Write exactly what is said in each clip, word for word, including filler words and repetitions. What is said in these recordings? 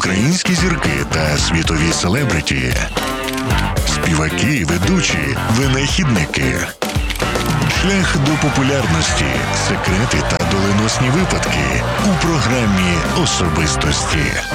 українські зірки та світові селебриті, співаки, ведучі, винахідники. Шлях до популярності, секрети та доленосні випадки у програмі «Особистості».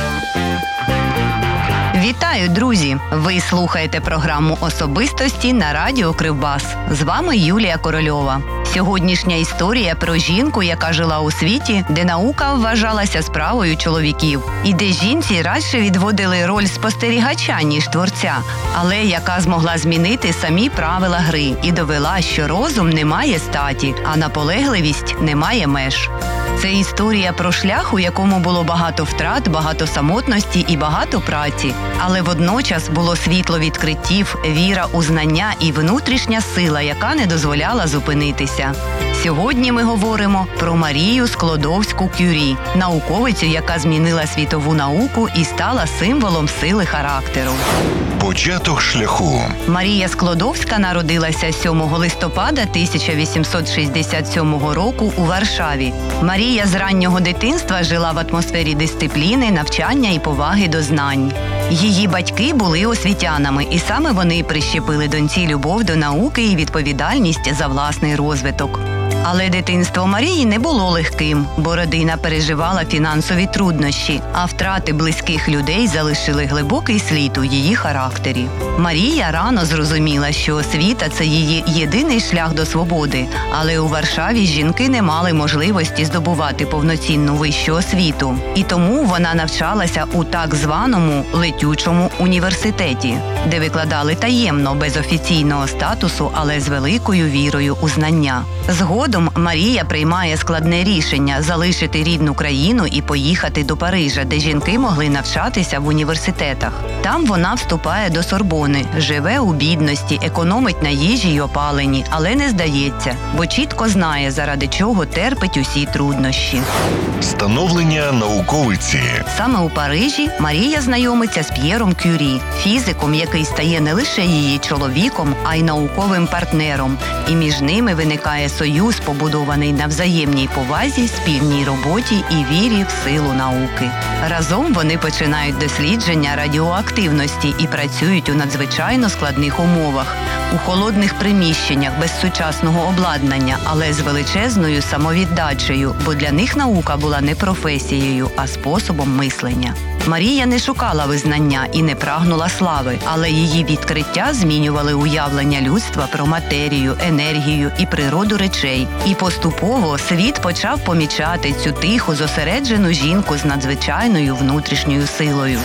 Вітаю, друзі! Ви слухаєте програму «Особистості» на радіо Кривбас. З вами Юлія Корольова. Сьогоднішня історія про жінку, яка жила у світі, де наука вважалася справою чоловіків. І де жінці радше відводили роль спостерігача, ніж творця, але яка змогла змінити самі правила гри і довела, що розум не має статі, а наполегливість не має меж. Це історія про шлях, у якому було багато втрат, багато самотності і багато праці. Але водночас було світло відкриттів, віра у знання і внутрішня сила, яка не дозволяла зупинитися. Сьогодні ми говоримо про Марію Склодовську-Кюрі, науковицю, яка змінила світову науку і стала символом сили характеру. Початок шляху. Марія Склодовська народилася сьомого листопада тисяча вісімсот шістдесят сьомого року у Варшаві. Марія з раннього дитинства жила в атмосфері дисципліни, навчання і поваги до знань. Її батьки були освітянами, і саме вони прищепили доньці любов до науки і відповідальність за власний розвиток. Але дитинство Марії не було легким, бо родина переживала фінансові труднощі, а втрати близьких людей залишили глибокий слід у її характері. Марія рано зрозуміла, що освіта – це її єдиний шлях до свободи, але у Варшаві жінки не мали можливості здобувати повноцінну вищу освіту. І тому вона навчалася у так званому «летючому університеті», де викладали таємно, без офіційного статусу, але з великою вірою у знання. Згодом Марія приймає складне рішення – залишити рідну країну і поїхати до Парижа, де жінки могли навчатися в університетах. Там вона вступає до Сорбони, живе у бідності, економить на їжі й опаленні, але не здається, бо чітко знає, заради чого терпить усі труднощі. Становлення науковиці. Саме у Парижі Марія знайомиться з П'єром Кюрі, фізиком, який стає не лише її чоловіком, а й науковим партнером. І між ними виникає союз, побудований на взаємній повазі, спільній роботі і вірі в силу науки. Разом вони починають дослідження радіоактивності і працюють у надзвичайно складних умовах, у холодних приміщеннях без сучасного обладнання, але з величезною самовіддачею, бо для них наука була не професією, а способом мислення. Марія не шукала визнання і не прагнула слави, але її відкриття змінювали уявлення людства про матерію, енергію і природу речей. І поступово світ почав помічати цю тиху, зосереджену жінку з надзвичайною внутрішньою силою.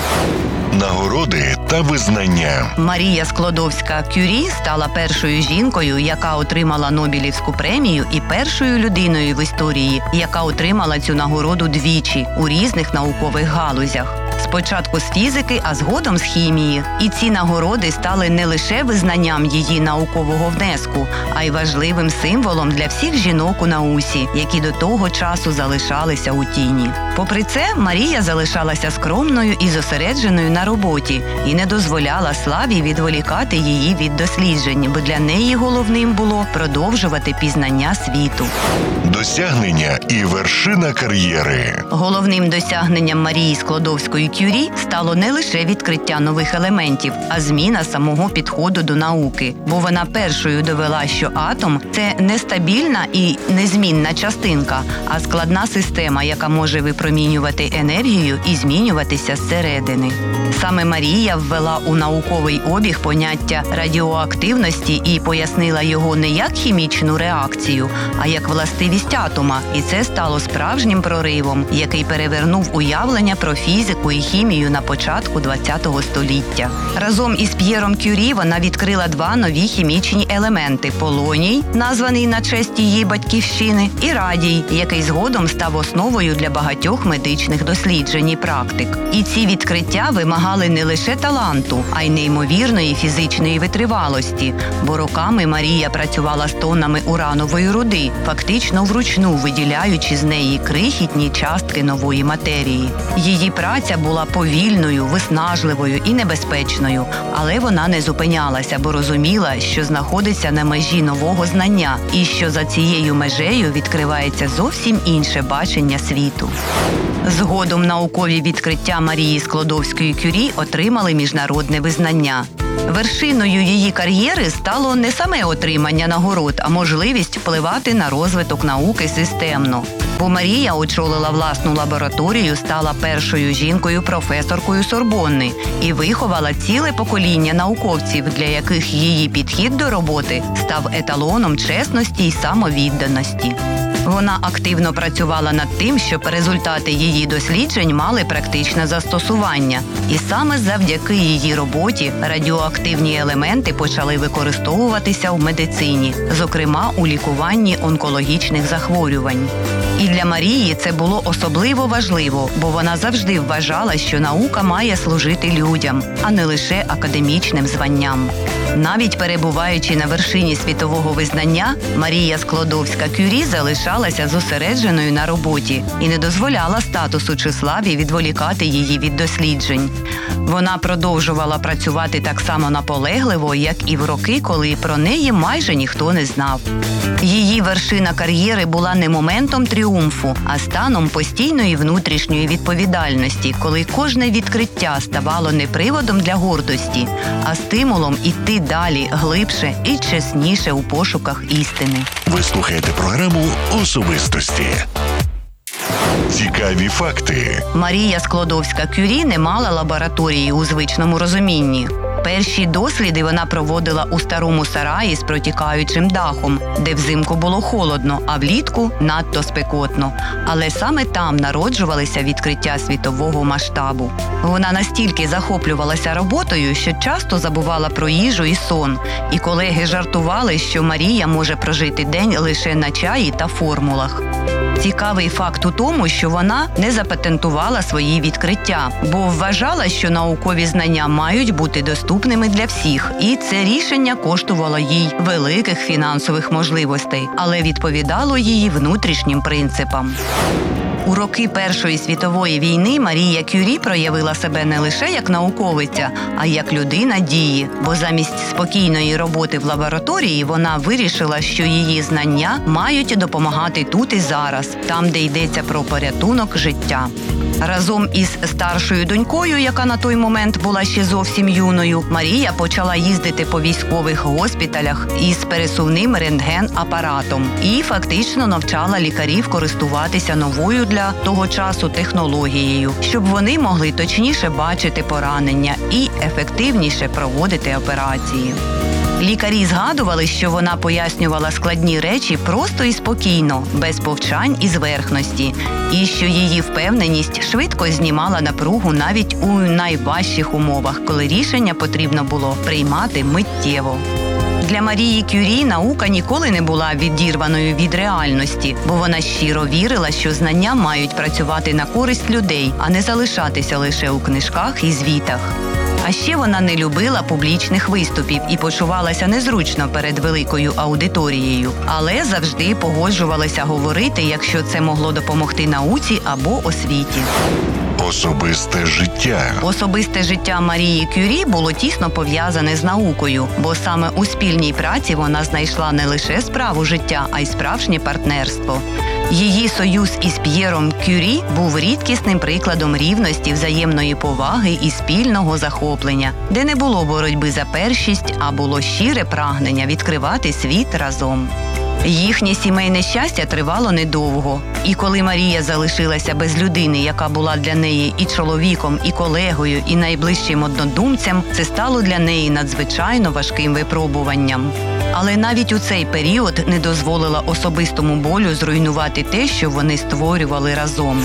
Нагороди та визнання. Марія Склодовська-Кюрі стала першою жінкою, яка отримала Нобелівську премію, і першою людиною в історії, яка отримала цю нагороду двічі у різних наукових галузях. Спочатку з фізики, а згодом з хімії. І ці нагороди стали не лише визнанням її наукового внеску, а й важливим символом для всіх жінок у науці, які до того часу залишалися у тіні. Попри це, Марія залишалася скромною і зосередженою на роботі і не дозволяла славі відволікати її від досліджень, бо для неї головним було продовжувати пізнання світу. Досягнення і вершина кар'єри. Головним досягненням Марії Склодовської-Кюрі стало не лише відкриття нових елементів, а зміна самого підходу до науки. Бо вона першою довела, що атом – це не стабільна і незмінна частинка, а складна система, яка може випромінювати енергію і змінюватися зсередини. Саме Марія ввела у науковий обіг поняття радіоактивності і пояснила його не як хімічну реакцію, а як властивість атома. І це стало справжнім проривом, який перевернув уявлення про фізику і хімію на початку ХХ століття. Разом із П'єром Кюрі вона відкрила два нові хімічні елементи – полоній, названий на честь її батьківщини, і радій, який згодом став основою для багатьох медичних досліджень і практик. І ці відкриття вимагали не лише таланту, а й неймовірної фізичної витривалості, бо роками Марія працювала з тоннами уранової руди, фактично вручну виділяючи з неї крихітні частки нової матерії. Її праця була повільною, виснажливою і небезпечною, але вона не зупинялася, бо розуміла, що знаходиться на межі нового знання і що за цією межею відкривається зовсім інше бачення світу. Згодом наукові відкриття Марії Склодовської-Кюрі отримали міжнародне визнання. Вершиною її кар'єри стало не саме отримання нагород, а можливість впливати на розвиток науки системно. Бо Марія очолила власну лабораторію, стала першою жінкою-професоркою Сорбонни і виховала ціле покоління науковців, для яких її підхід до роботи став еталоном чесності й самовідданості. Вона активно працювала над тим, щоб результати її досліджень мали практичне застосування. І саме завдяки її роботі радіоактивні елементи почали використовуватися в медицині, зокрема у лікуванні онкологічних захворювань. І для Марії це було особливо важливо, бо вона завжди вважала, що наука має служити людям, а не лише академічним званням. Навіть перебуваючи на вершині світового визнання, Марія Склодовська-Кюрі залишалася зосередженою на роботі і не дозволяла статусу чи славі відволікати її від досліджень. Вона продовжувала працювати так само наполегливо, як і в роки, коли про неї майже ніхто не знав. Її вершина кар'єри була не моментом тріумфу, а станом постійної внутрішньої відповідальності, коли кожне відкриття ставало не приводом для гордості, а стимулом іти далі, глибше і чесніше у пошуках істини. Ви слухаєте програму «Особистості». Цікаві факти. Марія Склодовська-Кюрі не мала лабораторії у звичному розумінні. Перші досліди вона проводила у старому сараї з протікаючим дахом, де взимку було холодно, а влітку надто спекотно. Але саме там народжувалися відкриття світового масштабу. Вона настільки захоплювалася роботою, що часто забувала про їжу і сон. І колеги жартували, що Марія може прожити день лише на чаї та формулах. Цікавий факт у тому, що вона не запатентувала свої відкриття, бо вважала, що наукові знання мають бути доступними для всіх, і це рішення коштувало їй великих фінансових можливостей, але відповідало її внутрішнім принципам. У роки Першої світової війни Марія Кюрі проявила себе не лише як науковиця, а як людина дії, бо замість спокійної роботи в лабораторії вона вирішила, що її знання мають допомагати тут і зараз, там, де йдеться про порятунок життя. Разом із старшою донькою, яка на той момент була ще зовсім юною, Марія почала їздити по військових госпіталях із пересувним рентген-апаратом і фактично навчала лікарів користуватися новою для того часу технологією, щоб вони могли точніше бачити поранення і ефективніше проводити операції. Лікарі згадували, що вона пояснювала складні речі просто і спокійно, без повчань і зверхності, і що її впевненість швидко знімала напругу навіть у найважчих умовах, коли рішення потрібно було приймати миттєво. Для Марії Кюрі наука ніколи не була відірваною від реальності, бо вона щиро вірила, що знання мають працювати на користь людей, а не залишатися лише у книжках і звітах. А ще вона не любила публічних виступів і почувалася незручно перед великою аудиторією, але завжди погоджувалася говорити, якщо це могло допомогти науці або освіті. Особисте життя. Особисте життя Марії Кюрі було тісно пов'язане з наукою, бо саме у спільній праці вона знайшла не лише справу життя, а й справжнє партнерство. Її союз із П'єром Кюрі був рідкісним прикладом рівності, взаємної поваги і спільного захоплення, де не було боротьби за першість, а було щире прагнення відкривати світ разом. Їхнє сімейне щастя тривало недовго. І коли Марія залишилася без людини, яка була для неї і чоловіком, і колегою, і найближчим однодумцем, це стало для неї надзвичайно важким випробуванням. Але навіть у цей період не дозволила особистому болю зруйнувати те, що вони створювали разом.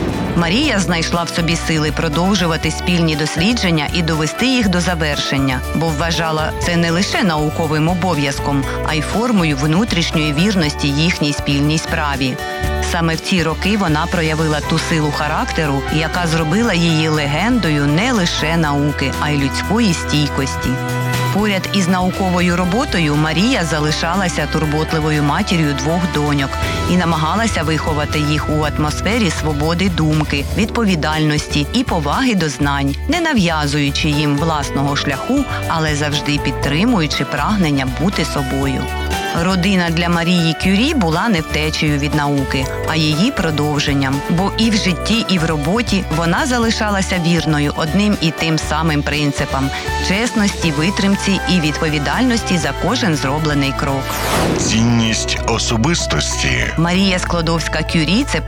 Марія знайшла в собі сили продовжувати спільні дослідження і довести їх до завершення, бо вважала це не лише науковим обов'язком, а й формою внутрішньої вірності їхній спільній справі. Саме в ці роки вона проявила ту силу характеру, яка зробила її легендою не лише науки, а й людської стійкості. Поряд із науковою роботою Марія залишалася турботливою матір'ю двох доньок і намагалася виховати їх у атмосфері свободи думки, відповідальності і поваги до знань, не нав'язуючи їм власного шляху, але завжди підтримуючи прагнення бути собою. Родина для Марії Кюрі була не втечею від науки, а її продовженням. Бо і в житті, і в роботі вона залишалася вірною одним і тим самим принципам – чесності, витримці і відповідальності за кожен зроблений крок. Цінність особистості. Марія Склодовська-Кюрі – це